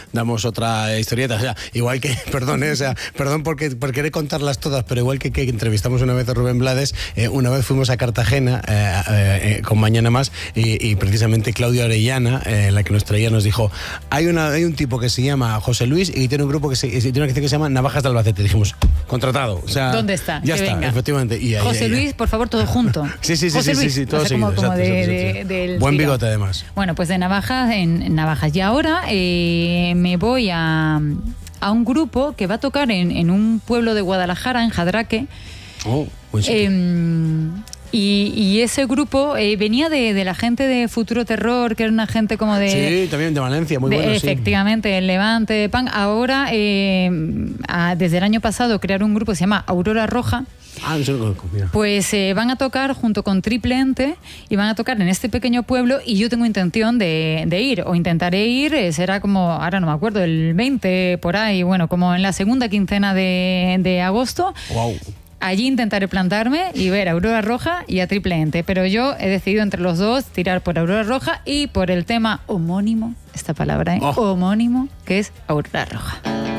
damos otra historieta. O sea, igual que, perdón, o sea, perdón por querer contarlas todas, pero igual que entrevistamos una vez a Rubén Blades, una vez fuimos a Cartagena con Mañana Más y precisamente Claudia Orellana, la que nos traía, nos dijo, hay un tipo que se llama José Luis y tiene un grupo tiene una canción que se llama Navajas de Albacete. Dijimos, contratado. O sea, ¿dónde está? Ya que está, venga. efectivamente. Y José Luis, por favor, todo junto. Sí, José Luis, todo o sea, seguido. como Exacto. del Buen tirón. bigote, además. Bueno, pues de Navajas en Navajas. Y ahora me voy a un grupo que va a tocar en un pueblo de Guadalajara, en Jadraque. Oh, buen sitio. Y ese grupo venía de la gente de Futuro Terror, que era una gente como de... Sí, también de Valencia, muy bueno, efectivamente, el Levante, Punk. Ahora, desde el año pasado, crearon un grupo que se llama Aurora Roja. Ah, no sé lo conozco, mira. Pues van a tocar junto con Triple Ente y van a tocar en este pequeño pueblo y yo tengo intención de ir, o intentaré ir, será como, ahora no me acuerdo, el 20 por ahí, bueno, como en la segunda quincena de agosto. Wow. Allí intentaré plantarme y ver a Aurora Roja y a Triple Ente, pero yo he decidido entre los dos tirar por Aurora Roja y por el tema homónimo, esta palabra, homónimo, que es Aurora Roja.